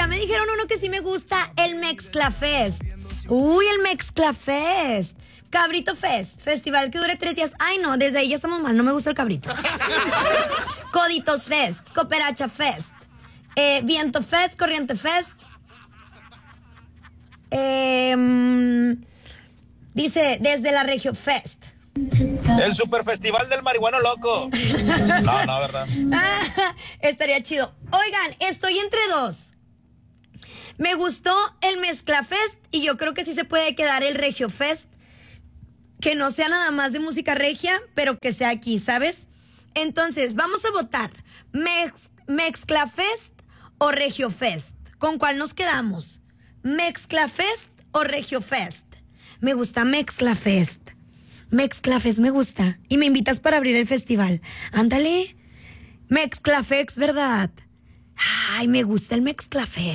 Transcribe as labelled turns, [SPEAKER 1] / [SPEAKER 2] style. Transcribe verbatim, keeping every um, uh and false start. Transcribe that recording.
[SPEAKER 1] Ya me dijeron uno que sí me gusta, el Mezclafest. Uy, el Mezclafest. Cabrito Fest, festival que dure tres días. Ay, no, desde ahí ya estamos mal, no me gusta el cabrito. Coditos Fest, Cooperacha Fest, eh, Viento Fest, Corriente Fest. Eh, dice, desde la Regio Fest.
[SPEAKER 2] El super festival del marihuano loco. No, no, ¿verdad?
[SPEAKER 1] Ah, estaría chido. Oigan, estoy entre dos. Me gustó el Mezclafest y yo creo que sí se puede quedar el Regio Fest. Que no sea nada más de música regia, pero que sea aquí, ¿sabes? Entonces, vamos a votar. Mex, Mezclafest o Regio Fest. ¿Con cuál nos quedamos? ¿Mezclafest o Regio Fest? Me gusta Mezclafest. Mezclafest me gusta. Y me invitas para abrir el festival. Ándale. Mezclafest, ¿verdad? Ay, me gusta el Mezclafest.